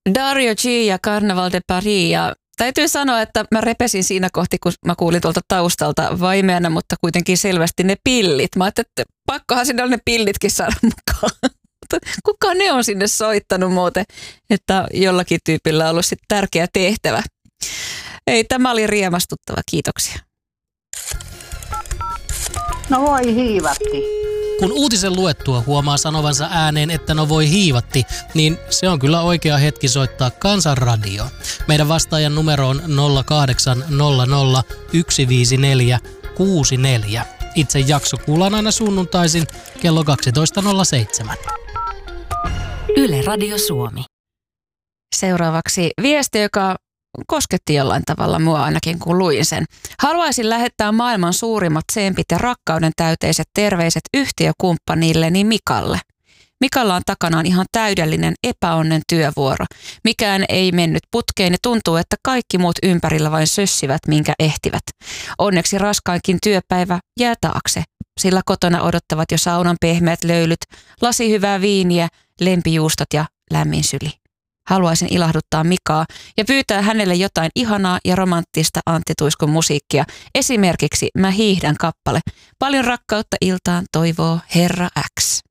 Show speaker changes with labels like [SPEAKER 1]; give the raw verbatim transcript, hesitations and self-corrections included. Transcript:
[SPEAKER 1] Dario G ja Carnaval de Paris. Ja täytyy sanoa, että mä repesin siinä kohti, kun mä kuulin tuolta taustalta vaimeana, mutta kuitenkin selvästi ne pillit. Mä ajattelin, että pakkohan sinne on ne pillitkin saada mukaan. Kuka ne on sinne soittanut muuten, että jollakin tyypillä on ollut sitten tärkeä tehtävä. Ei, tämä oli riemastuttava. Kiitoksia.
[SPEAKER 2] No voi hiivatti.
[SPEAKER 3] Kun uutisen luettua huomaa sanovansa ääneen, että no voi hiivatti, niin se on kyllä oikea hetki soittaa Kansanradio. Meidän vastaajan numero on nolla kahdeksan nolla nolla yksi viisi neljä kuusi neljä. Itse jakso kuullaan aina sunnuntaisin kello kaksitoista nolla seitsemän.
[SPEAKER 4] Yle Radio Suomi.
[SPEAKER 1] Seuraavaksi viesti, joka kosketti jollain tavalla mua ainakin, kun luin sen. Haluaisin lähettää maailman suurimmat tsempit ja rakkauden täyteiset terveiset yhtiökumppanilleni Mikalle. Mikalla on takanaan ihan täydellinen epäonnen työvuoro. Mikään ei mennyt putkeen ja tuntuu, että kaikki muut ympärillä vain sössivät, minkä ehtivät. Onneksi raskainkin työpäivä jää taakse, sillä kotona odottavat jo saunan pehmeät löylyt, lasi hyvää viiniä, lempijuustot ja lämmin syli. Haluaisin ilahduttaa Mikaa ja pyytää hänelle jotain ihanaa ja romanttista Antti Tuiskun musiikkia. Esimerkiksi Mä hiihdän kappale. Paljon rakkautta iltaan toivoo Herra X.